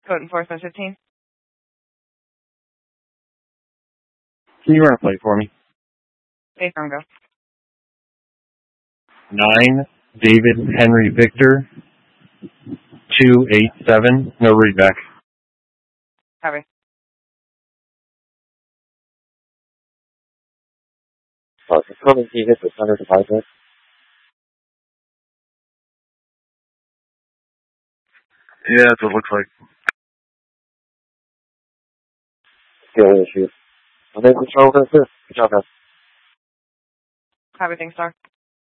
Code enforcement 15. Can you run a plate for me? Affirm, go. 9 David Henry Victor 287. No readback. Copy. Confirming he hit the center device. Yeah, that's what it looks like. Skill issue. I'm able to control this. Good job, guys. Copy, thanks, Star.